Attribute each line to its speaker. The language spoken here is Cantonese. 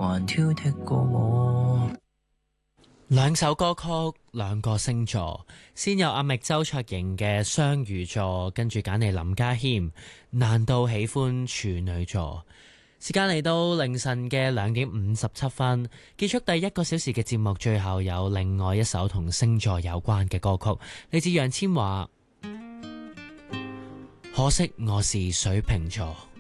Speaker 1: 還挑剔過我。
Speaker 2: 兩首歌曲，兩個星座，先有阿覓周卓盈嘅雙魚座，跟住揀嚟林家謙，難道喜歡處女座？時間嚟到凌晨嘅2:57，結束第一個小時嘅節目，最後有另外一首同星座有關嘅歌曲，嚟自楊千嬅，可惜我是水瓶座。